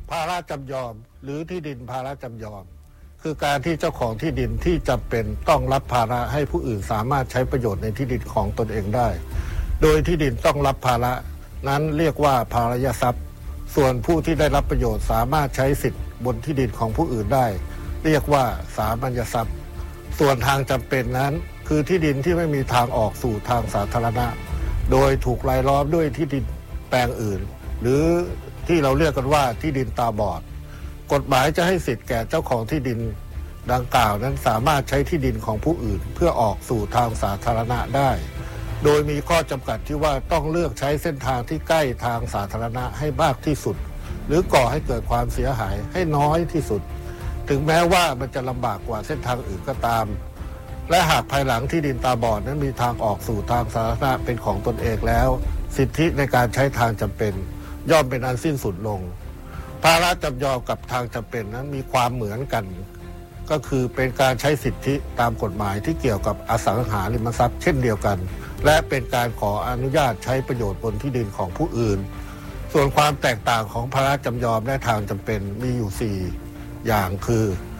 ภาระจำยอมหรือที่ดินภาระจำยอมคือการที่เจ้าของที่ดินที่จำเป็นต้องรับภาระให้ผู้อื่นสามารถใช้ประโยชน์ในที่ดินของตนเองได้โดยที่ดินต้องรับภาระนั้นเรียกว่าภาระทรัพย์ส่วนผู้ที่ได้รับประโยชน์สามารถใช้สิทธิ์บนที่ดินของผู้อื่นได้เรียกว่าสามัญทรัพย์ส่วนทางจำเป็นนั้นคือที่ดินที่ไม่มีทางออกสู่ทางสาธารณะโดยถูกรายล้อมด้วยที่ดินแปลงอื่นหรือที่เราเรียกกันว่าที่ดินตาบอดกฎหมายจะให้สิทธิ์แก่เจ้าของที่ดินดังกล่าวนั้นสามารถใช้ที่ดินของผู้อื่นเพื่อออกสู่ทางสาธารณะได้โดยมีข้อจำกัดที่ว่าต้องเลือกใช้เส้นทางที่ใกล้ทางสาธารณะให้มากที่สุดหรือก่อให้เกิดความเสียหายให้น้อยที่สุดถึงแม้ว่ามันจะลำบากกว่าเส้นทางอื่นก็ตามและหากภายหลังที่ดินตาบอดนั้นมีทางออกสู่ทางสาธารณะเป็นของตนเองแล้วสิทธิในการใช้ทางจำเป็นย่อมเป็นอันสิ้นสุดลงภาระจำยอมกับทางจำเป็นนั้นมีความเหมือนกันก็คือเป็นการใช้สิทธิตามกฎหมายที่เกี่ยวกับอสังหาริมทรัพย์เช่นเดียวกันและเป็นการขออนุญาตใช้ประโยชน์บนที่ดินของผู้อื่นส่วนความแตกต่างของภาระจำยอมและทางจำเป็นมีอยู่4อย่างคือ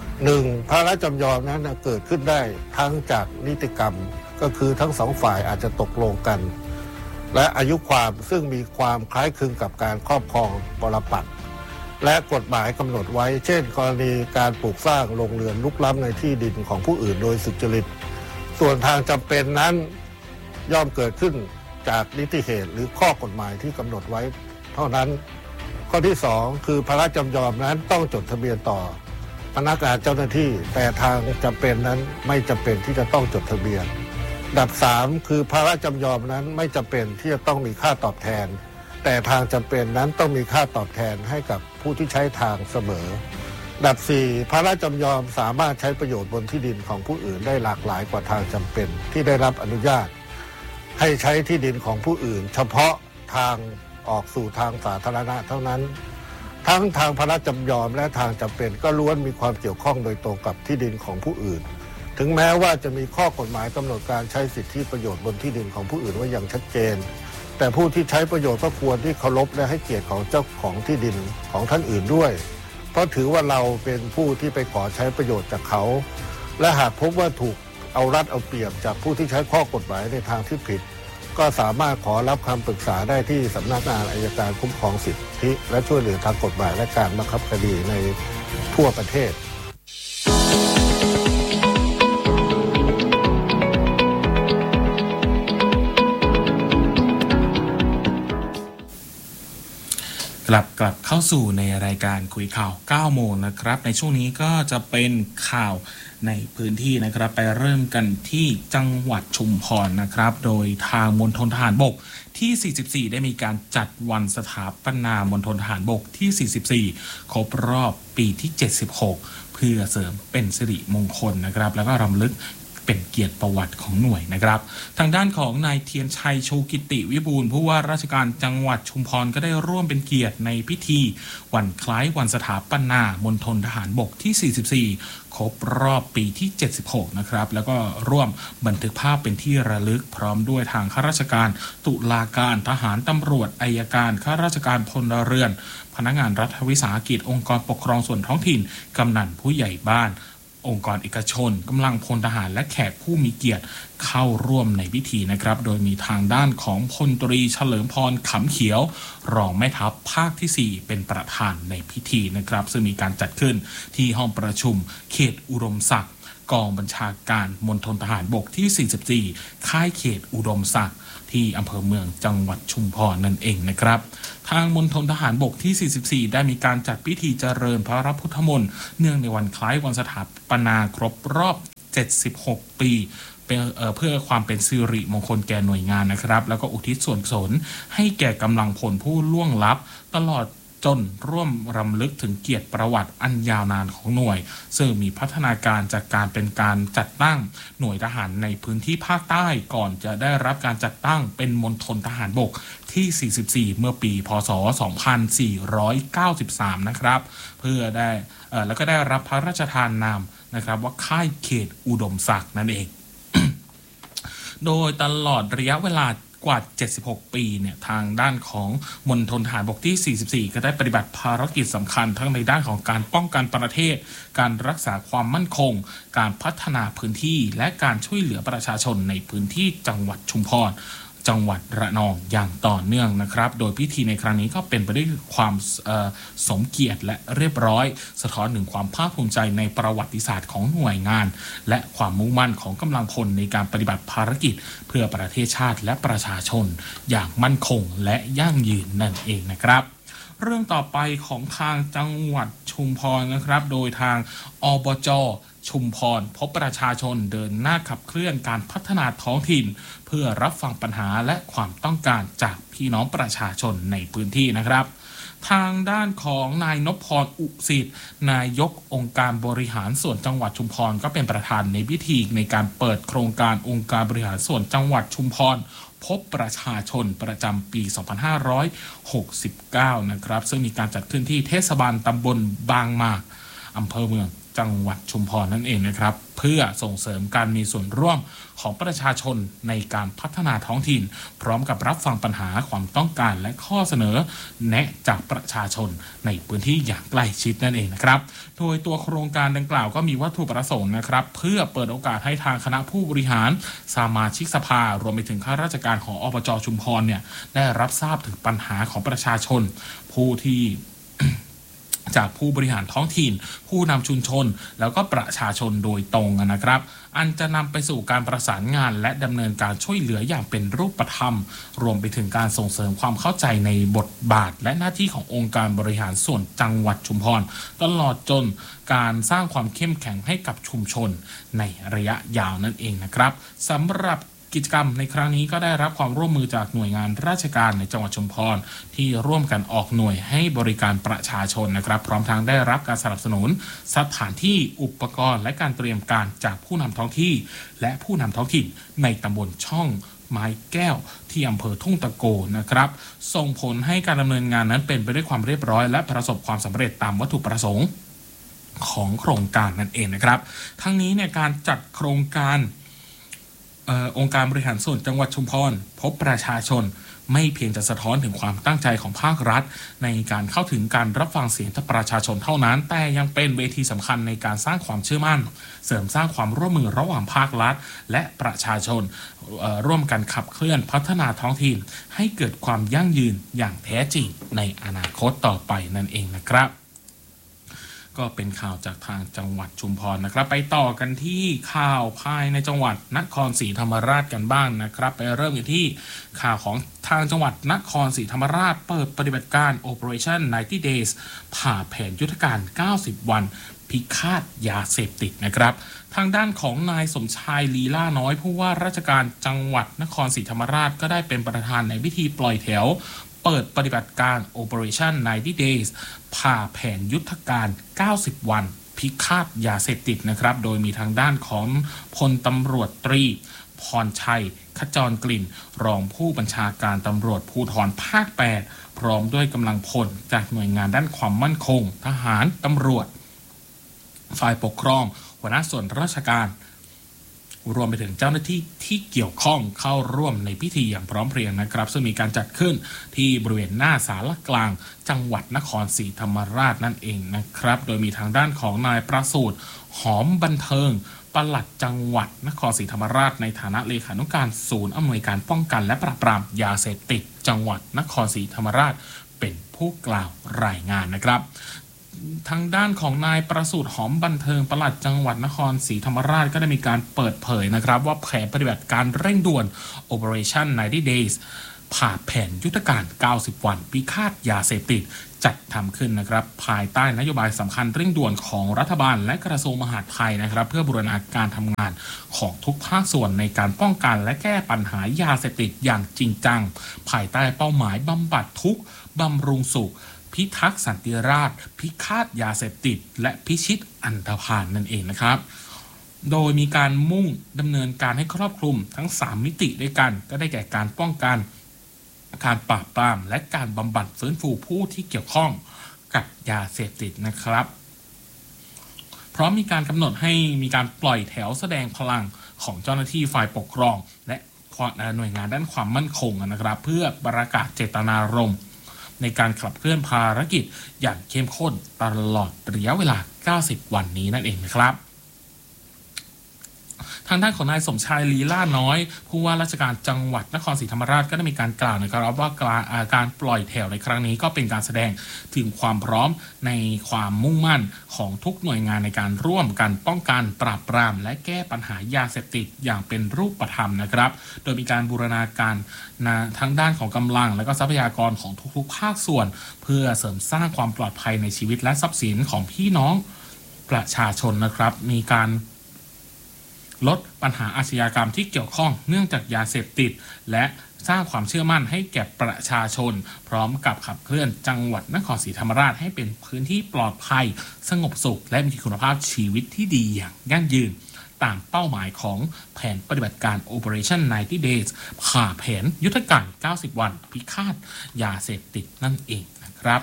1. ภาระจำยอมนั้นเกิดขึ้นได้ทั้งจากนิติกรรมก็คือทั้งสองฝ่ายอาจจะตกลงกันและอายุความซึ่งมีความคล้ายคลึงกับการครอบครองปรปักษ์และกฎหมายกำหนดไว้เช่นกรณีการปลูกสร้างโรงเรือนลุกล้ำในที่ดินของผู้อื่นโดยสุจริตส่วนทางจำเป็นนั้นย่อมเกิดขึ้นจากนิติเหตุหรือข้อกฎหมายที่กำหนดไว้เท่านั้นข้อที่2คือภาระจำยอมนั้นต้องจดทะเบียนต่อพนักงานเจ้าหน้าที่แต่ทางจำเป็นนั้นไม่จำเป็นที่จะต้องจดทะเบียนอันดับ3คือภาระจำยอมนั้นไม่จำเป็นที่จะต้องมีค่าตอบแทนแต่ทางจำเป็นนั้นต้องมีค่าตอบแทนให้กับผู้ที่ใช้ทางเสมออันดับ4ภาระจำยอมสามารถใช้ประโยชน์บนที่ดินของผู้อื่นได้หลากหลายกว่าทางจำเป็นที่ได้รับอนุญาตให้ใช้ที่ดินของผู้อื่นเฉพาะทางออกสู่ทางสาธารณะเท่านั้นทั้งทางภาระจำยอมและทางจำเป็นก็ล้วนมีความเกี่ยวข้องโดยตรงกับที่ดินของผู้อื่นถึงแม้ว่าจะมีข้อกฎหมายกำหนดการใช้สิทธิประโยชน์บนที่ดินของผู้อื่นไว้อย่างชัดเจนแต่ผู้ที่ใช้ประโยชน์ก็ควรที่เคารพและให้เกียรติของเจ้าของที่ดินของท่านอื่นด้วยเพราะถือว่าเราเป็นผู้ที่ไปขอใช้ประโยชน์จากเขาและหากพบว่าถูกเอารัดเอาเปรียบจากผู้ที่ใช้ข้อกฎหมายในทางที่ผิดก็สามารถขอรับคำปรึกษาได้ที่สำนักงานอัยการคุ้มครองสิทธิและช่วยเหลือทางกฎหมายและการบังคับคดีในทั่วประเทศกลับเข้าสู่ในรายการคุยข่าว9โมงนะครับในช่วงนี้ก็จะเป็นข่าวในพื้นที่นะครับไปเริ่มกันที่จังหวัดชุมพรนะครับโดยทางมณฑลทหารบกที่44ได้มีการจัดวันสถาปนามณฑลทหารบกที่44ครบรอบปีที่76เพื่อเสริมเป็นสิริมงคลนะครับแล้วก็รำลึกเป็นเกียรติประวัติของหน่วยนะครับทางด้านของนายเทียนชัยโชกิติวิบูลย์ผู้ว่าราชการจังหวัดชุมพรก็ได้ร่วมเป็นเกียรติในพิธีวันคล้ายวันสถาปนามณฑลทหารบกที่44ครบรอบปีที่76นะครับแล้วก็ร่วมบันทึกภาพเป็นที่ระลึกพร้อมด้วยทางข้าราชการตุลาการทหารตำรวจอัยการข้าราชการพลเรือนพนักงานรัฐวิสาหกิจองค์กรปกครองส่วนท้องถิ่นกำนันผู้ใหญ่บ้านองค์กรเอกชนกำลังพลทหารและแขกผู้มีเกียรติเข้าร่วมในพิธีนะครับโดยมีทางด้านของพลตรีเฉลิมพรขำเขียวรองแม่ทัพภาคที่4เป็นประธานในพิธีนะครับซึ่งมีการจัดขึ้นที่ห้องประชุมเขตอุดมศักดิ์กองบัญชาการมณฑลทหารบกที่44ค่ายเขตอุดมศักดิ์ที่อำเภอเมืองจังหวัดชุมพรนั่นเองนะครับทางมณฑลทหารบกที่44ได้มีการจัดพิธีเจริญพระพุทธมนต์เนื่องในวันคล้ายวันสถาปนาครบรอบ76ปีเพื่อความเป็นสิริมงคลแก่หน่วยงานนะครับแล้วก็อุทิศส่วนกุศลให้แก่กำลังพลผู้ล่วงลับตลอดจนร่วมรำลึกถึงเกียรติประวัติอันยาวนานของหน่วยซึ่งมีพัฒนาการจากการเป็นการจัดตั้งหน่วยทหารในพื้นที่ภาคใต้ก่อนจะได้รับการจัดตั้งเป็นมณฑลทหารบกที่44เมื่อปีพ.ศ. 2493นะครับเพื่อได้แล้วก็ได้รับพระราชทานนามนะครับว่าค่ายเขตอุดมศักดิ์นั่นเอง โดยตลอดระยะเวลากว่า76ปีเนี่ยทางด้านของมณฑลทหารบกที่44ก็ได้ปฏิบัติภารกิจสำคัญทั้งในด้านของการป้องกันประเทศการรักษาความมั่นคงการพัฒนาพื้นที่และการช่วยเหลือประชาชนในพื้นที่จังหวัดชุมพรจังหวัดระนองอย่างต่อเนื่องนะครับโดยพิธีในครั้งนี้ก็เป็นไปด้วยความสมเกียรติและเรียบร้อยสะท้อนถึงความภาคภูมิใจในประวัติศาสตร์ของหน่วยงานและความมุ่งมั่นของกำลังพลในการปฏิบัติภารกิจเพื่อประเทศชาติและประชาชนอย่างมั่นคงและยั่งยืนนั่นเองนะครับเรื่องต่อไปของทางจังหวัดชุมพรนะครับโดยทางอบจ.ชุมพรพบประชาชนเดินหน้าขับเคลื่อนการพัฒนาท้องถิ่นเพื่อรับฟังปัญหาและความต้องการจากพี่น้องประชาชนในพื้นที่นะครับทางด้านของนายนพพรอุสิทธิ์นายกองค์การบริหารส่วนจังหวัดชุมพรก็เป็นประธานในพิธีในการเปิดโครงการองค์การบริหารส่วนจังหวัดชุมพรพบประชาชนประจำปี 2569 นะครับซึ่งมีการจัดขึ้นที่เทศบาลตำบลบางหมากอำเภอเมืองจังหวัดชุมพรนั่นเองนะครับเพื่อส่งเสริมการมีส่วนร่วมของประชาชนในการพัฒนาท้องถิ่นพร้อมกับรับฟังปัญหาความต้องการและข้อเสนอแนะจากประชาชนในพื้นที่อย่างใกล้ชิดนั่นเองนะครับโดยตัวโครงการดังกล่าวก็มีวัตถุประสงค์นะครับเพื่อเปิดโอกาสให้ทางคณะผู้บริหารสมาชิกสภารวมไปถึงข้าราชการของอบจ.ชุมพรเนี่ยได้รับทราบถึงปัญหาของประชาชนผู้ที่ จากผู้บริหารท้องถิ่นผู้นำชุมชนแล้วก็ประชาชนโดยตรงนะครับอันจะนำไปสู่การประสานงานและดำเนินการช่วยเหลืออย่างเป็นรูปธรรมรวมไปถึงการส่งเสริมความเข้าใจในบทบาทและหน้าที่ขององค์การบริหารส่วนจังหวัดชุมพรตลอดจนการสร้างความเข้มแข็งให้กับชุมชนในระยะยาวนั่นเองนะครับสำหรับกิจกรรมในครั้งนี้ก็ได้รับความร่วมมือจากหน่วยงานราชการในจังหวัดชุมพรที่ร่วมกันออกหน่วยให้บริการประชาชนนะครับพร้อมทั้งได้รับการสนับสนุนสถานที่อุปกรณ์และการเตรียมการจากผู้นำท้องที่และผู้นำท้องถิ่นในตำบลช่องไม้แก้วที่อำเภอทุ่งตะโกนะครับส่งผลให้การดำเนินงานนั้นเป็นไปด้วยความเรียบร้อยและประสบความสำเร็จตามวัตถุประสงค์ของโครงการนั่นเองนะครับทั้งนี้เนี่ยการจัดโครงการองค์การบริหารส่วนจังหวัดชุมพรพบประชาชนไม่เพียงจะสะท้อนถึงความตั้งใจของภาครัฐในการเข้าถึงการรับฟังเสียงจากประชาชนเท่านั้นแต่ยังเป็นเวทีสำคัญในการสร้างความเชื่อมั่นเสริมสร้างความร่วมมือระหว่างภาครัฐและประชาชนร่วมกันขับเคลื่อนพัฒนาท้องถิ่นให้เกิดความยั่งยืนอย่างแท้จริงในอนาคตต่อไปนั่นเองนะครับก็เป็นข่าวจากทางจังหวัดชุมพรนะครับไปต่อกันที่ข่าวภายในจังหวัดนครศรีธรรมราชกันบ้างนะครับไปเริ่มกันที่ข่าวของทางจังหวัดนครศรีธรรมราชเปิดปฏิบัติการ Operation 90 Days ผ่าแผนยุทธการ90 วันพิฆาตยาเสพติดนะครับทางด้านของนายสมชายลีล่าน้อยผู้ว่าราชการจังหวัดนครศรีธรรมราชก็ได้เป็นประธานในพิธีปล่อยแถวเปิดปฏิบัติการ Operation 90 Days ผ่าแผนยุทธการ 90 วันพิฆาตยาเสพติดนะครับโดยมีทางด้านของพลตำรวจตรีพรชัยขจรกลิ่นรองผู้บัญชาการตำรวจภูธรภาค 8พร้อมด้วยกำลังพลจากหน่วยงานด้านความมั่นคงทหารตำรวจฝ่ายปกครองหัวหน้าส่วนราชการรวมไปถึงเจ้าหน้าที่ที่เกี่ยวข้องเข้าร่วมในพิธีอย่างพร้อมเพรียงนะครับซึ่งมีการจัดขึ้นที่บริเวณหน้าศาลกลางจังหวัดนครศรีธรรมราชนั่นเองนะครับโดยมีทางด้านของนายประสูติหอมบันเทิงปลัดจังหวัดนครศรีธรรมราชในฐานะเลขานุการศูนย์อำนวยการป้องกันและปราบปรามยาเสพติดจังหวัดนครศรีธรรมราชเป็นผู้กล่าวรายงานนะครับทางด้านของนายประสูติหอมบันเทิงปลัดจังหวัดนครศรีธรรมราชก็ได้มีการเปิดเผยนะครับว่าแผนปฏิบัติการเร่งด่วน Operation 90 Days ผ่าแผนยุทธการ 90 วันพิฆาตยาเสพติดจัดทำขึ้นนะครับภายใต้นโยบายสำคัญเร่งด่วนของรัฐบาลและกระทรวงมหาดไทยนะครับเพื่อบูรณาการทำงานของทุกภาคส่วนในการป้องกันและแก้ปัญหายาเสพติดอย่างจริงจังภายใต้เป้าหมายบำบัดทุกข์บำรุงสุขพิทักษ์สันติราษฎร์พิฆาตยาเสพติดและพิชิตอันธพาลนั่นเองนะครับโดยมีการมุ่งดำเนินการให้ครอบคลุมทั้ง3มิติด้วยกันก็ได้แก่การป้องกันการปราบปรามและการบำบัดฟื้นฟูผู้ที่เกี่ยวข้องกับยาเสพติดนะครับพร้อมมีการกำหนดให้มีการปล่อยแถวแสดงพลังของเจ้าหน้าที่ฝ่ายปกครองและหน่วยงานด้านความมั่นคงนะครับเพื่อประกาศเจตนารมณ์ในการขับเคลื่อนภารกิจอย่างเข้มข้นตลอดระยะเวลา90วันนี้นั่นเองนะครับทางด้านของนายสมชายลีล่าน้อยผู้ว่าราชการจังหวัดนครศรีธรรมราชก็ได้มีการกล่าวนะครับว่าการปล่อยแถวในครั้งนี้ก็เป็นการแสดงถึงความพร้อมในความมุ่งมั่นของทุกหน่วยงานในการร่วมกันป้องกันปราบปรามและแก้ปัญหายาเสพติดอย่างเป็นรูปธรรมนะครับโดยมีการบูรณาการทั้งด้านของกำลังและก็ทรัพยากรของทุกๆภาคส่วนเพื่อเสริมสร้างความปลอดภัยในชีวิตและทรัพย์สินของพี่น้องประชาชนนะครับมีการลดปัญหาอาชญากรรมที่เกี่ยวข้องเนื่องจากยาเสพติดและสร้างความเชื่อมั่นให้แก่ประชาชนพร้อมกับขับเคลื่อนจังหวัดนครศรีธรรมราชให้เป็นพื้นที่ปลอดภัยสงบสุขและมีคุณภาพชีวิตที่ดีอย่างยั่งยืนตามเป้าหมายของแผนปฏิบัติการ Operation 90 Days ผ่าแผนยุทธการ90วันพิฆาตยาเสพติดนั่นเองนะครับ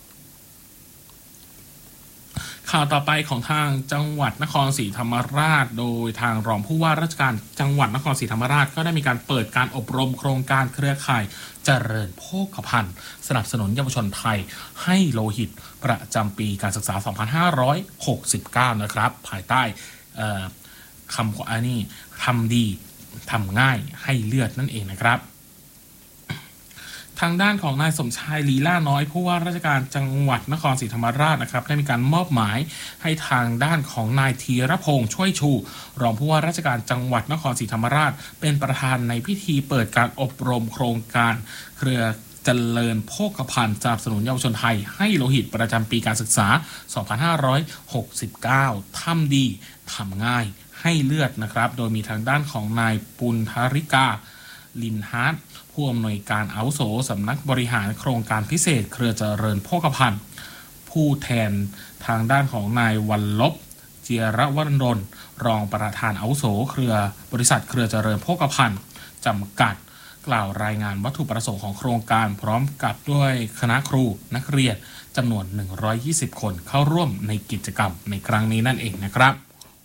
ข่าวต่อไปของทางจังหวัดนครศรีธรรมราชโดยทางรองผู้ว่าราชการจังหวัดนครศรีธรรมราชก็ได้มีการเปิดการอบรมโครงการเครือข่ายเจริญโภคภัณฑ์สนับสนุนเยาวชนไทยให้โลหิตประจำปีการศึกษา 2569 นะครับภายใต้คำอันนี้ทำดีทำง่ายให้เลือดนั่นเองนะครับทางด้านของนายสมชายลีล่าน้อยผู้ว่าราชการจังหวัดนครศรีธรรมราชนะครับได้มีการมอบหมายให้ทางด้านของนายธีรพงษ์ช่วยชูรองผู้ว่าราชการจังหวัดนครศรีธรรมราชเป็นประธานในพิธีเปิดการอบรมโครงการเครือเจริญโภคภัณฑ์สนับสนุนเยาวชนไทยให้โลหิตประจำปีการศึกษา 2569 ทำดีทำง่ายให้เลือดนะครับโดยมีทางด้านของนายปุณธริกาลินฮาร์ดผู้อำนวยการอาวุโสสำนักบริหารโครงการพิเศษเครือเจริญโภคภัณฑ์ผู้แทนทางด้านของนายวันลบเจียรวรรณนท์รองประธานอาวุโสเครือบริษัทเครือเจริญโภคภัณฑ์จำกัดกล่าวรายงานวัตถุประสงค์ของโครงการพร้อมกับด้วยคณะครูนักเรียนจำนวน120คนเข้าร่วมในกิจกรรมในครั้งนี้นั่นเองนะครับ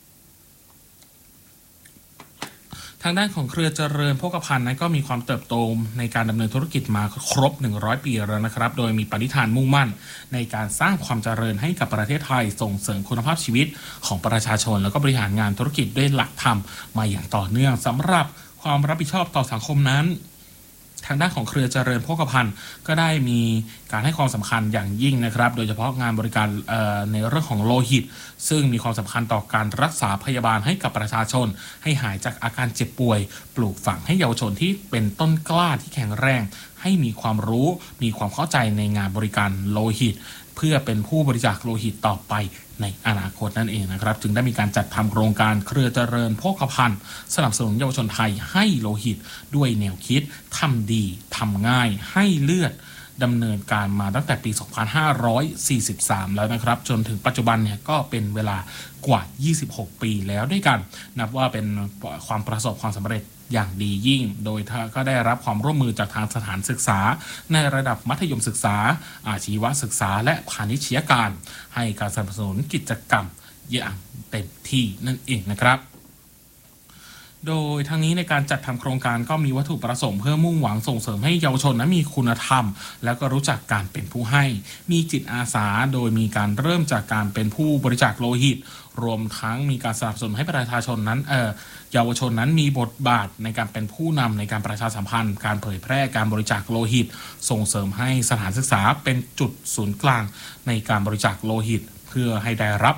ทางด้านของเครือเจริญโภคภัณฑ์นั้นก็มีความเติบโตในการดำเนินธุรกิจมาครบ100ปีแล้วนะครับโดยมีปณิธานมุ่งมั่นในการสร้างความเจริญให้กับประเทศไทยส่งเสริมคุณภาพชีวิตของประชาชนแล้วก็บริหารงานธุรกิจด้วยหลักธรรมมาอย่างต่อเนื่องสำหรับความรับผิดชอบต่อสังคมนั้นทางด้านของเครือเจริญโภคภัณฑ์ก็ได้มีการให้ความสำคัญอย่างยิ่งนะครับโดยเฉพาะงานบริการในเรื่องของโลหิตซึ่งมีความสำคัญต่อการรักษาพยาบาลให้กับประชาชนให้หายจากอาการเจ็บป่วยปลูกฝังให้เยาวชนที่เป็นต้นกล้าที่แข็งแรงให้มีความรู้มีความเข้าใจในงานบริการโลหิตเพื่อเป็นผู้บริจาคโลหิตต่อไปในอนาคตนั่นเองนะครับจึงได้มีการจัดทำโครงการเครือเจริญโภคภัณฑ์สนับสนุนเยาวชนไทยให้โลหิตด้วยแนวคิดทำดีทำง่ายให้เลือดดำเนินการมาตั้งแต่ปี 2543 แล้วนะครับจนถึงปัจจุบันเนี่ยก็เป็นเวลากว่า 26 ปีแล้วด้วยกันนับว่าเป็นความประสบความสำเร็จอย่างดียิ่งโดยก็ได้รับความร่วมมือจากทางสถานศึกษาในระดับมัธยมศึกษาอาชีวศึกษาและพาณิชยการให้การสนับสนุนกิจกรรมอย่างเต็มที่นั่นเองนะครับโดยทั้งนี้ในการจัดทำโครงการก็มีวัตถุประสงค์เพื่อมุ่งหวังส่งเสริมให้เยาวชนนั้นมีคุณธรรมแล้วก็รู้จักการเป็นผู้ให้มีจิตอาสาโดยมีการเริ่มจากการเป็นผู้บริจาคโลหิตรวมทั้งมีการสนับสนุนให้ประชาชนนั้นเยาวชนนั้นมีบทบาทในการเป็นผู้นำในการประชาสัมพันธ์การเผยแพร่การบริจาคโลหิตส่งเสริมให้สถานศึกษาเป็นจุดศูนย์กลางในการบริจาคโลหิตเพื่อให้ได้รับ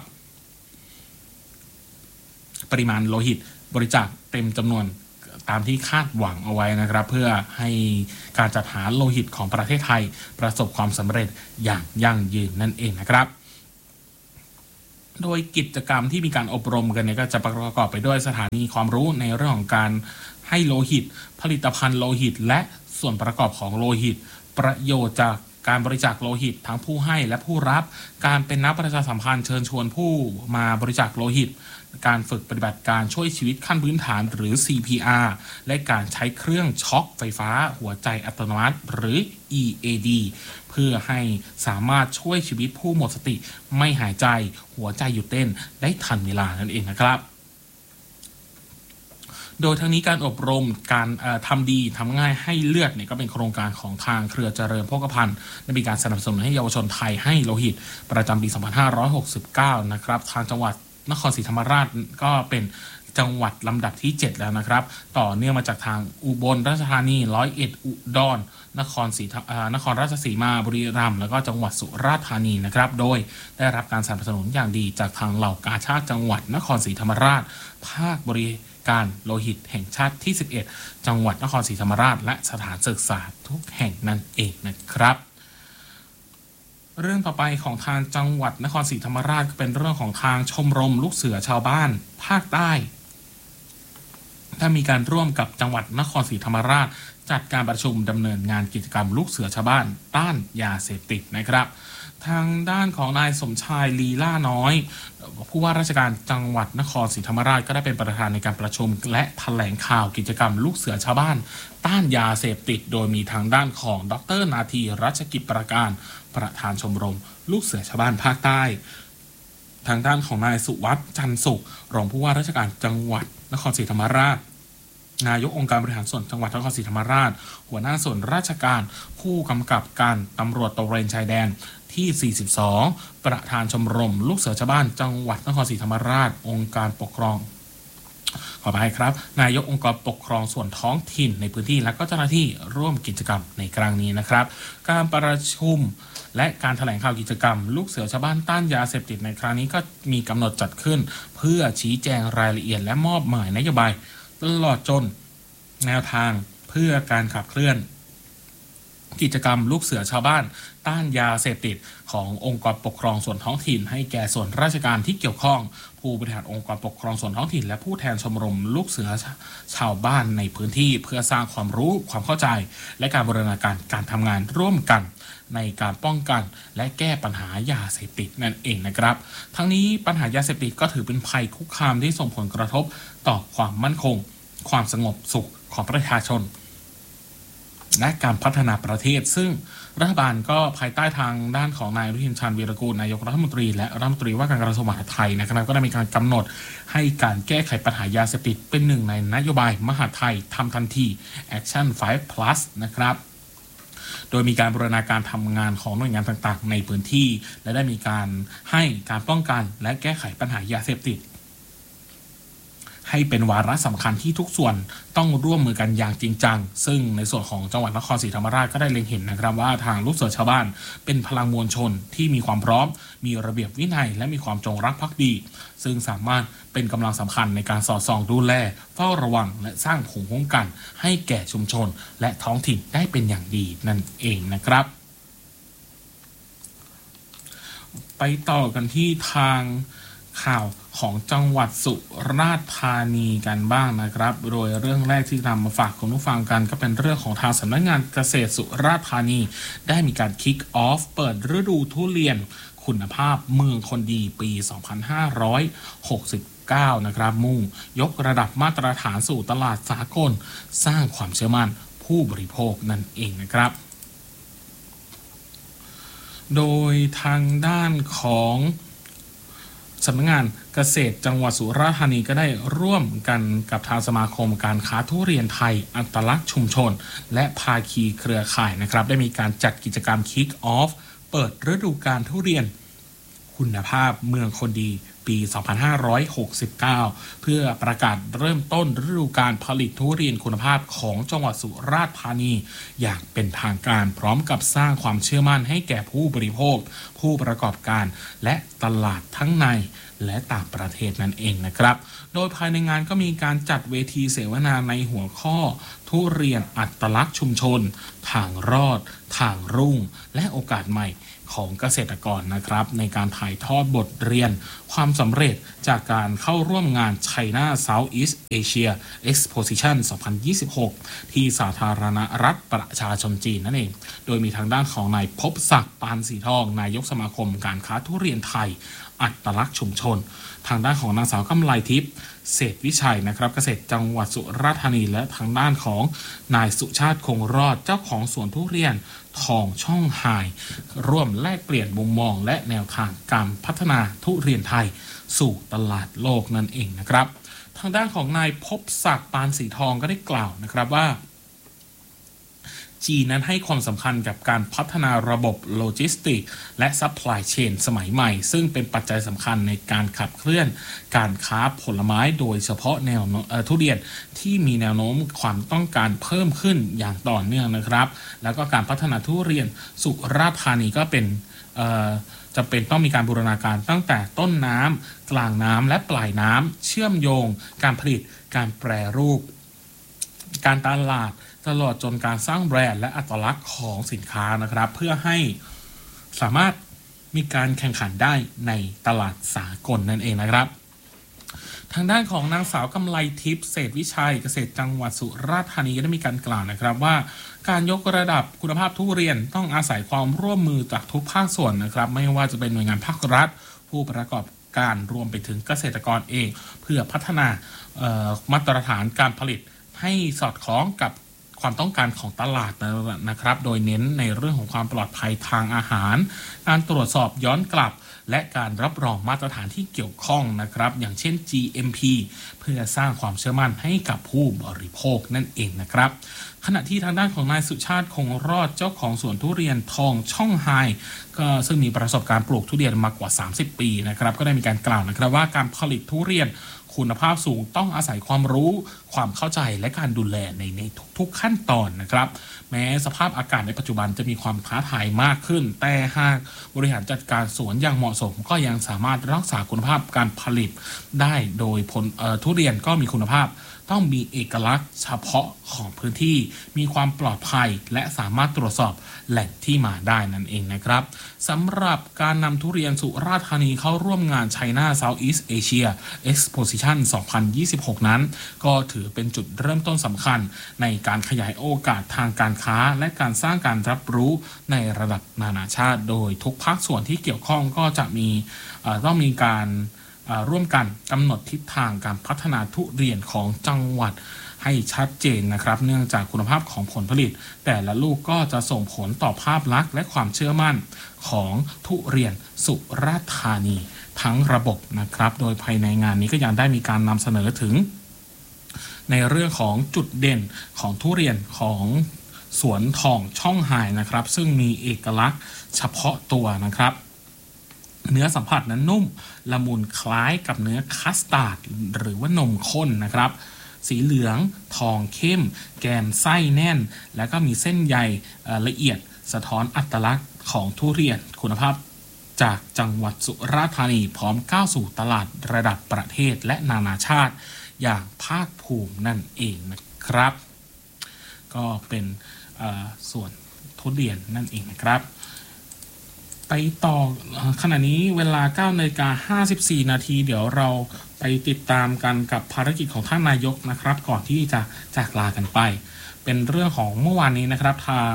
ปริมาณโลหิตบริจาคเต็มจำนวนตามที่คาดหวังเอาไว้นะครับเพื่อให้การจัดหาโลหิตของประเทศไทยประสบความสำเร็จอย่างยั่งยืนนั่นเองนะครับโดยกิจกรรมที่มีการอบรมกันเนี่ยก็จะประกอบไปด้วยสถานีความรู้ในเรื่องของการให้โลหิตผลิตภัณฑ์โลหิตและส่วนประกอบของโลหิตประโยชน์จากการบริจาคโลหิตทั้งผู้ให้และผู้รับการเป็นนักประชาสัมพันธ์เชิญชวนผู้มาบริจาคโลหิตการฝึกปฏิบัติการช่วยชีวิตขั้นพื้นฐานหรือ CPR และการใช้เครื่องช็อคไฟฟ้าหัวใจอัตโนมัติหรือ EAD เพื่อให้สามารถช่วยชีวิตผู้หมดสติไม่หายใจหัวใจหยุดเต้นได้ทันเวลานั่นเองนะครับโโดยทั้งนี้การอบรมการทำดีทำง่ายให้เลือดเนี่ยก็เป็นโครงการของทางเครือเจริญโภคภัณฑ์ได้มีการสนับสนุนให้เยาวชนไทยให้โลหิตประจำปี 2569 นะครับทางจังหวัดนครศรีธรรมราชก็เป็นจังหวัดลำดับที่ 7 แล้วนะครับต่อเนื่องมาจากทางอุบลราชธานี101อุดรนครราชสีมาบุรีรัมย์แล้วก็จังหวัดสุราษฎร์ธานีนะครับโดยได้รับการสนับสนุนอย่างดีจากทางเหล่ากาชาดจังหวัดนครศรีธรรมราชภาคบริการโลหิตแห่งชาติที่ 11 จังหวัดนครศรีธรรมราชและสถานศึกษาทุกแห่งนั่นเองนะครับเรื่องต่อไปของทางจังหวัดนครศรีธรรมราชก็เป็นเรื่องของทางชมรมลูกเสือชาวบ้านภาคใต้ถ้ามีการร่วมกับจังหวัดนครศรีธรรมราชจัดการประชุมดำเนินงานกิจกรรมลูกเสือชาวบ้านต้านยาเสพติดนะครับทางด้านของนายสมชายลีล่าน้อยผู้ว่าราชการจังหวัดนครศรีธรรมราชก็ได้เป็นประธานในการประชุมและแถลงข่าวกิจกรรมลูกเสือชาวบ้านต้านยาเสพติดโดยมีทางด้านของดร.นาทีรัชกิจประการประธานชมรมลูกเสือชาวบ้านภาคใต้ทางด้านของนายสุวัฒน์จันทร์สุขรองผู้ว่าราชการจังหวัดนครศรีธรรมราชนายกองค์การบริหารส่วนจังหวัดนครศรีธรรมราชหัวหน้าส่วนราชการผู้กำกับการตำรวจตระเวนชายแดนที่ 42 ประธานชมรมลูกเสือชาวบ้านจังหวัดนครศรีธรรมราชองค์การปกครองขอไปครับนายกองค์การปกครองส่วนท้องถิ่นในพื้นที่และก็เจ้าหน้าที่ร่วมกิจกรรมในครั้งนี้นะครับการประชุมและการแถลงข่าวกิจกรรมลูกเสือชาวบ้านต้านยาเสพติดในครั้งนี้ก็มีกำหนดจัดขึ้นเพื่อชี้แจงรายละเอียดและมอบหมายนโยบายตลอดจนแนวทางเพื่อการขับเคลื่อนกิจกรรมลูกเสือชาวบ้านต้านยาเสพติดขององค์กรปกครองส่วนท้องถิ่นให้แก่ส่วนราชการที่เกี่ยวข้องผู้บริหารองค์กรปกครองส่วนท้องถิ่นและผู้แทนชมรมลูกเสือชาวบ้านในพื้นที่เพื่อสร้างความรู้ความเข้าใจและการบูรณาการการทำงานร่วมกันในการป้องกันและแก้ปัญหายาเสพติดนั่นเองนะครับทั้งนี้ปัญหายาเสพติดก็ถือเป็นภัยคุกคามที่ส่งผลกระทบต่อความมั่นคงความสงบสุขของประชาชนและการพัฒนาประเทศซึ่งรัฐบาลก็ภายใต้ทางด้านของนายอนุทินชาญวีรกูลนายกรัฐมนตรีและรัฐมนตรีว่าการกระทรวงมหาดไทยนะครับก็ได้มีการกำหนดให้การแก้ไขปัญหายาเสพติดเป็นหนึ่งในนโยบายมหาดไทยทำทันที Action 5 Plus นะครับโดยมีการบูรณาการทำงานของหน่วยงานต่างๆในพื้นที่และได้มีการให้การป้องกันและแก้ไขปัญหายาเสพติดให้เป็นวาระสำคัญที่ทุกส่วนต้องร่วมมือกันอย่างจริงจังซึ่งในส่วนของจังหวัดนครศรีธรรมราชก็ได้เล็งเห็นนะครับว่าทางลูกเสือชาวบ้านเป็นพลังมวลชนที่มีความพร้อมมีระเบียบวินัยและมีความจงรักภักดีซึ่งสามารถเป็นกำลังสำคัญในการสอดส่องดูแลเฝ้าระวังและสร้างภูมิคุ้มกันให้แก่ชุมชนและท้องถิ่นได้เป็นอย่างดีนั่นเองนะครับไปต่อกันที่ทางข่าวของจังหวัดสุราษฎร์ธานีกันบ้างนะครับโดยเรื่องแรกที่นำมาฝากคุณผู้ฟังกันก็เป็นเรื่องของทางสำนักงานเกษตรสุราษฎร์ธานีได้มีการคิกออฟเปิดฤดูทุเรียนคุณภาพเมืองคนดีปี 2569 นะครับมุ่งยกระดับมาตรฐานสู่ตลาดสากลสร้างความเชื่อมั่นผู้บริโภคนั่นเองนะครับโดยทางด้านของสำนักงานเกษตรจังหวัดสุราษฎร์ธานีก็ได้ร่วมกันกับทางสมาคมการค้าทุเรียนไทยอัตลักษณ์ชุมชนและภาคีเครือข่ายนะครับได้มีการจัดกิจกรรม Kick Off เปิดฤดูกาลทุเรียนคุณภาพเมืองคนดีปี 2569 เพื่อประกาศเริ่มต้นฤดูกาลผลิตทุเรียนคุณภาพของจังหวัดสุราษฎร์ธานีอย่างเป็นทางการพร้อมกับสร้างความเชื่อมั่นให้แก่ผู้บริโภคผู้ประกอบการและตลาดทั้งในและต่างประเทศนั่นเองนะครับโดยภายในงานก็มีการจัดเวทีเสวนาในหัวข้อทุเรียนอัตลักษณ์ชุมชนทางรอดทางรุ่งและโอกาสใหม่ของเกษตรกรนะครับในการถ่ายทอดบทเรียนความสำเร็จจากการเข้าร่วมงาน China Southeast Asia Exposition 2026 ที่สาธารณรัฐประชาชนจีนนั่นเองโดยมีทางด้านของนายภพศักดิ์ปานสีทองนายกสมาคมการค้าทุเรียนไทยอัตลักษณ์ชุมชนทางด้านของนางสาวกำไลทิพย์เศรษฐวิชัยนะครับเกษตรจังหวัดสุราษฎร์ธานีและทางด้านของนายสุชาติคงรอดเจ้าของสวนทุเรียนทองช่องไฮร่วมแลกเปลี่ยนมุมมองและแนวทางการพัฒนาทุเรียนไทยสู่ตลาดโลกนั่นเองนะครับทางด้านของนายภพศักดิ์ปานสีทองก็ได้กล่าวนะครับว่าจีนนั้นให้ความสำคัญกับการพัฒนาระบบโลจิสติกและซัพพลายเชนสมัยใหม่ซึ่งเป็นปัจจัยสำคัญในการขับเคลื่อนการค้าผลไม้โดยเฉพาะทุเรียนที่มีแนวโน้มความต้องการเพิ่มขึ้นอย่างต่อเนื่องนะครับแล้วก็การพัฒนาทุเรียนสุราษฎร์ธานีก็เป็นจำเป็นต้องมีการบูรณาการตั้งแต่ต้นน้ำกลางน้ำและปลายน้ำเชื่อมโยงการผลิตการแปรรูปการตลาดตลอดจนการสร้างแบรนด์และอัตลักษณ์ของสินค้านะครับเพื่อให้สามารถมีการแข่งขันได้ในตลาดสากลนั่นเองนะครับทางด้านของนางสาวกำไลทิพย์เศรษฐวิชัยเกษตรจังหวัดสุราษฎร์ธานีก็ได้มีการกล่าวนะครับว่าการยกระดับคุณภาพทุเรียนต้องอาศัยความร่วมมือจากทุกภาคส่วนนะครับไม่ว่าจะเป็นหน่วยงานภาครัฐผู้ประกอบการรวมไปถึงเกษตรกรเองเพื่อพัฒนามาตรฐานการผลิตให้สอดคล้องกับความต้องการของตลาดนะครับโดยเน้นในเรื่องของความปลอดภัยทางอาหารการตรวจสอบย้อนกลับและการรับรองมาตรฐานที่เกี่ยวข้องนะครับอย่างเช่น GMP เพื่อสร้างความเชื่อมั่นให้กับผู้บริโภคนั่นเองนะครับขณะที่ทางด้านของนายสุชาติคงรอดเจ้าของสวนทุเรียนทองช่องไฮก็ซึ่งมีประสบการณ์ปลูกทุเรียนมากว่า30 ปีนะครับก็ได้มีการกล่าวนะครับว่าการผลิตทุเรียนคุณภาพสูงต้องอาศัยความรู้ความเข้าใจและการดูแลในทุกๆขั้นตอนนะครับแม้สภาพอากาศในปัจจุบันจะมีความท้าทายมากขึ้นแต่หากบริหารจัดการสวนอย่างเหมาะสมก็ยังสามารถรักษาคุณภาพการผลิตได้โดยผลทุเรียนก็มีคุณภาพต้องมีเอกลักษณ์เฉพาะของพื้นที่มีความปลอดภัยและสามารถตรวจสอบแหล่งที่มาได้นั่นเองนะครับสำหรับการนำทุเรียนสุราษฎร์ธานีเข้าร่วมงาน China Southeast Asia Exposition 2026 นั้นก็ถือเป็นจุดเริ่มต้นสำคัญในการขยายโอกาสทางการค้าและการสร้างการรับรู้ในระดับนานาชาติโดยทุกภาคส่วนที่เกี่ยวข้องก็จะต้องมีการร่วมกันกำหนดทิศทางการพัฒนาทุเรียนของจังหวัดให้ชัดเจนนะครับเนื่องจากคุณภาพของผลผลิตแต่ละลูกก็จะส่งผลต่อภาพลักษณ์และความเชื่อมั่นของทุเรียนสุราษฎร์ธานีทั้งระบบนะครับโดยภายในงานนี้ก็ยังได้มีการนำเสนอถึงในเรื่องของจุดเด่นของทุเรียนของสวนทองช่องไฮนะครับซึ่งมีเอกลักษณ์เฉพาะตัวนะครับเนื้อสัมผัสนั้นนุ่มละมุนคล้ายกับเนื้อคัสตาร์ดหรือว่านมข้นนะครับสีเหลืองทองเข้มแกนไส้แน่นแล้วก็มีเส้นใยละเอียดสะท้อนอัตลักษณ์ของทุเรียนคุณภาพจากจังหวัดสุราษฎร์ธานีพร้อมก้าวสู่ตลาดระดับประเทศและนานาชาติอย่างภาคภูมินั่นเองนะครับก็เป็นส่วนทุเรียนนั่นเองนะครับไปต่อขณะนี้เวลา 9:54 นาทีเดี๋ยวเราไปติดตามกันกับภารกิจของท่านนายกนะครับก่อนที่จะจากลากันไปเป็นเรื่องของเมื่อวานนี้นะครับทาง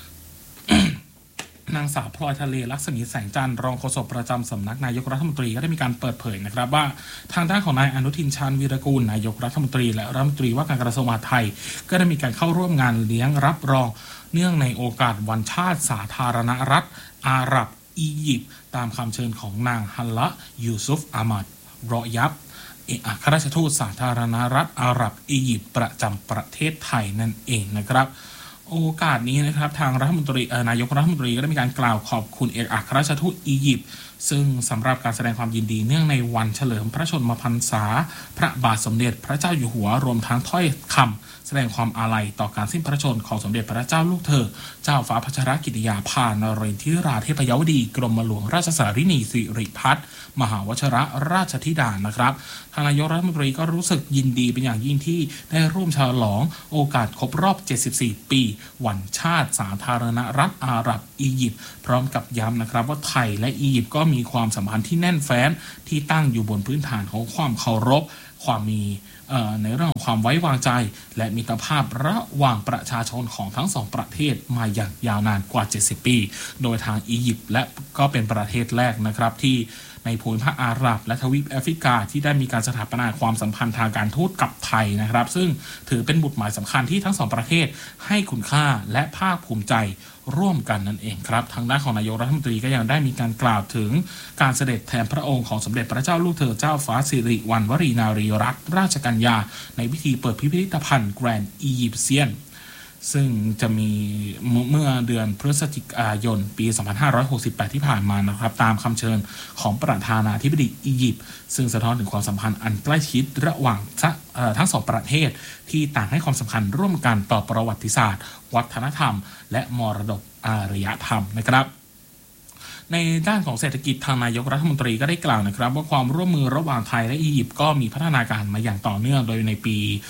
นางสาวพลอยทะเลลักษมีแสงจันทร์รองโฆษกประจำสำนักนายกรัฐมนตรีก็ได้มีการเปิดเผยนะครับว่าทางด้านของนายอนุทินชาญวีรกูลนายกรัฐมนตรีและรัฐมนตรีว่าการกระทรวงมหาดไทยก็ได้มีการเข้าร่วมงานเลี้ยงรับรองเนื่องในโอกาสวันชาติสาธารณรัฐอาหรับอียิปต์ตามคำเชิญของนางฮัลละยูซุฟอามัดรอยับเอกอัครราชทูตสาธารณรัฐอาหรับอียิปต์ประจำประเทศไทยนั่นเองนะครับโอกาสนี้นะครับทางรัฐมนตรีนายกรัฐมนตรีก็ได้มีการกล่าวขอบคุณเอกอัครราชทูตอียิปต์ซึ่งสำหรับการแสดงความยินดีเนื่องในวันเฉลิมพระชนมพรรษาพระบาทสมเด็จพระเจ้าอยู่หัวรวมทั้งถ้อยคำแสดงความอาลัยต่อการสิ้นพระชนของสมเด็จพระเจ้าลูกเธอเจ้าฟ้าพัชรกิติยาภานเรนทิราเทพยวดีกรมหลวงราชสารินีสิริพัฒน์มหาวชิรราชธิดานะครับทางนายกรัฐมนตรีก็รู้สึกยินดีเป็นอย่างยิ่งที่ได้ร่วมฉลองโอกาสครบรอบ74 ปีวันชาติสาธารณรัฐอาหรับอียิปต์พร้อมกับย้ำนะครับว่าไทยและอียิปต์ก็มีความสัมพันธ์ที่แน่นแฟ้นที่ตั้งอยู่บนพื้นฐานของความเคารพความมีในเรื่องของความไว้วางใจและมิตรภาพระหว่างประชาชนของทั้งสองประเทศมาอย่างยาวนานกว่า70 ปีโดยทางอียิปต์และก็เป็นประเทศแรกนะครับที่ในภูมิภาคอาหรับและทวีปแอฟริกาที่ได้มีการสถาปนาความสัมพันธ์ทางการทูตกับไทยนะครับซึ่งถือเป็นบุตรหมายสำคัญที่ทั้งสองประเทศให้คุณค่าและภาคภูมิใจร่วมกันนั่นเองครับทางด้านของนายกรัฐมนตรีก็ยังได้มีการกล่าวถึงการเสด็จแทนพระองค์ของสมเด็จพระเจ้าลูกเธอเจ้าฟ้าสิริวัณวรีนารีรัตนราชกัญญาในพิธีเปิดพิพิธภัณฑ์แกรนด์อียิปเซียนซึ่งจะมีเมื่อเดือนพฤศจิกายนปี 2568 ที่ผ่านมานะครับตามคำเชิญของประธานาธิบดีอียิปต์ซึ่งสะท้อนถึงความสัมพันธ์อันใกล้ชิดระหว่างทั้งสองประเทศที่ต่างให้ความสำคัญร่วมกันต่อประวัติศาสตร์วัฒนธรรมและมรดกอารยธรรมนะครับในด้านของเศรษฐกิจทางนายกรัฐมนตรีก็ได้กล่าวนะครับว่าความร่วมมือระหว่างไทยและอียิปต์ก็มีพัฒนาการมาอย่างต่อเนื่องโดยในปี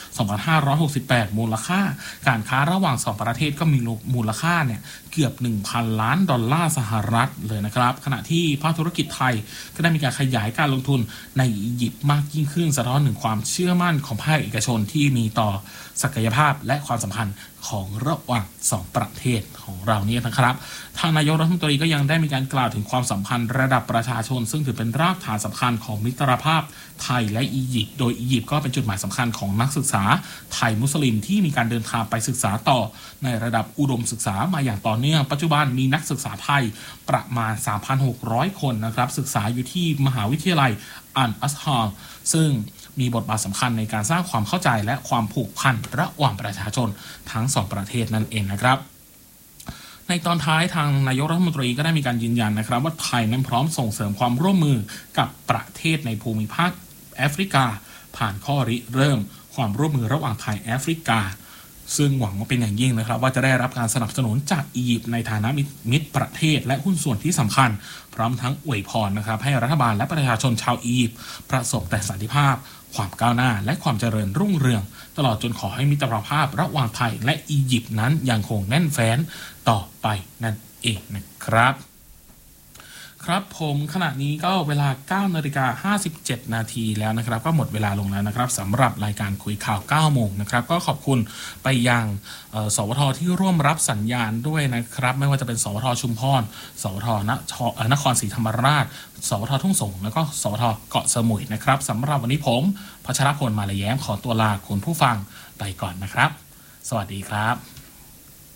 2568 มูลค่าการค้าระหว่าง2ประเทศก็มีมูลค่าเนี่ยเกือบ 1,000 ล้านดอลลาร์สหรัฐเลยนะครับขณะที่ภาคธุรกิจไทยก็ได้มีการขยายการลงทุนในอียิปต์มากยิ่งขึ้นสะท้อนถึงความเชื่อมั่นของภาคเอกชนที่มีต่อศักยภาพและความสัมพันธ์ของระหว่าง2ประเทศของเราเนี่ยนะครับทางนายกรัฐมนตรีก็ยังได้มีการกล่าวถึงความสัมพันธ์ระดับประชาชนซึ่งถือเป็นรากฐานสำคัญของมิตรภาพไทยและอียิปต์โดยอียิปต์ก็เป็นจุดหมายสำคัญของนักศึกษาไทยมุสลิมที่มีการเดินทางไปศึกษาต่อในระดับอุดมศึกษามาอย่างต่อเนื่องปัจจุบันมีนักศึกษาไทยประมาณ 3,600 คนนะครับศึกษาอยู่ที่มหาวิทยาลัยอัลอัซฮาร์ซึ่งมีบทบาทสำคัญในการสร้างความเข้าใจและความผูกพันระหว่างประชาชนทั้งสองประเทศนั่นเองนะครับในตอนท้ายทางนายกรัฐมนตรีก็ได้มีการยืนยันนะครับว่าไทยนั้นพร้อมส่งเสริมความร่วมมือกับประเทศในภูมิภาคแอฟริกาผ่านข้อริเริ่มความร่วมมือระหว่างไทยแอฟริกาซึ่งหวังว่าเป็นอย่างยิ่งนะครับว่าจะได้รับการสนับสนุนจากอียิปต์ในฐานะมิตรประเทศและหุ้นส่วนที่สำคัญพร้อมทั้งอวยพรนะครับให้รัฐบาลและประชาชนชาวอียิปต์ประสบแต่สันติภาพความก้าวหน้าและความเจริญรุ่งเรืองตลอดจนขอให้มิตรภาพระหว่างไทยและอียิปต์นั้นยังคงแน่นแฟ้นต่อไปนั่นเองนะครับครับผมขณะนี้ก็เวลา 9:57 นาทีแล้วนะครับก็หมดเวลาลงแล้วนะครับสำหรับรายการคุยข่าว 9 โมงนะครับก็ขอบคุณไปยังสวทที่ร่วมรับสัญญาณด้วยนะครับไม่ว่าจะเป็นสวทชุมพรสวทนครศรีธรรมราชสวททุ่งสงแล้วก็สวทเกาะสมุยนะครับสำหรับวันนี้ผมพัชรพล มาลาแย้มขอตัวลาคุณผู้ฟังไปก่อนนะครับสวัสดีครับ